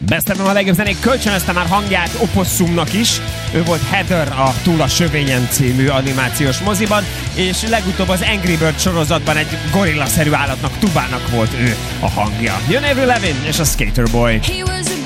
Beszéltem a legjobb zenék, kölcsönözte már hangját Opossumnak is. Ő volt Heather a Túl a Sövényen című animációs moziban, és legutóbb az Angry Bird sorozatban egy gorillaszerű állatnak, Tubának volt ő a hangja. Jön Avril Lavigne és a Skater Boy.